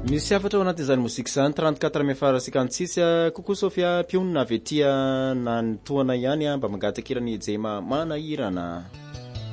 Misy afatra ao anatin'izany mozika zany 34 may fara 56 coucou Sofia pionina avy aty na nitohana ihany mba mangatakirany Jema manahirana.